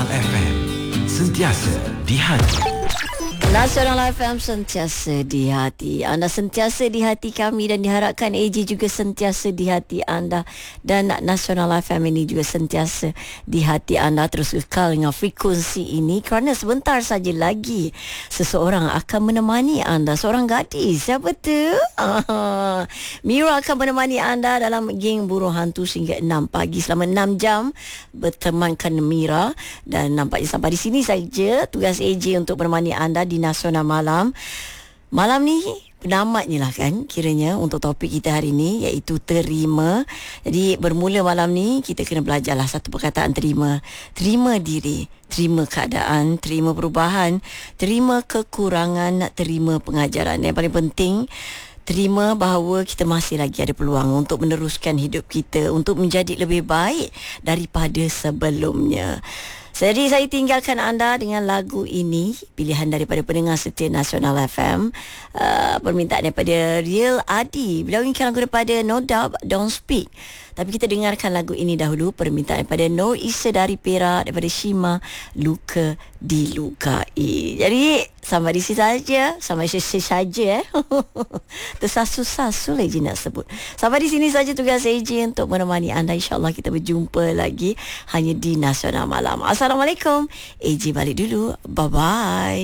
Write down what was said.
Nasional FM, sentiasa di hati. Nasional FM sentiasa di hati anda, sentiasa di hati kami, dan diharapkan AJ juga sentiasa di hati anda, dan Nasional FM ini juga sentiasa di hati anda. Terus kekal dengan frekuensi ini kerana sebentar saja lagi seseorang akan menemani anda, seorang gadis. Siapa tu? Mira akan menemani anda dalam geng Burung Hantu sehingga 6 pagi, selama 6 jam bertemankan Mira. Dan nampaknya sampai di sini saja tugas AJ untuk menemani anda di Nasional Malam. Malam ni penamatnya lah kan kiranya untuk topik kita hari ni, iaitu terima. Jadi bermula malam ni kita kena belajarlah satu perkataan terima. Terima diri, terima keadaan, terima perubahan, terima kekurangan, terima pengajaran. Yang paling penting, terima bahawa kita masih lagi ada peluang untuk meneruskan hidup kita, untuk menjadi lebih baik daripada sebelumnya. Jadi saya tinggalkan anda dengan lagu ini, pilihan daripada pendengar setia Nasional FM, permintaan daripada Real Adi. Beliau inginkan lagu daripada No Doubt, Don't Speak. Tapi kita dengarkan lagu ini dahulu, permintaan daripada Nur Isa dari Perak, daripada Shima, Luka Dilukai. Jadi sampai di sini saja, sampai sisi saja tersasul-sasul lagi nak sebut. Sampai di sini saja tugas AJ untuk menemani anda. InsyaAllah kita berjumpa lagi hanya di Nasional Malam. Assalamualaikum. AJ balik dulu. Bye-bye.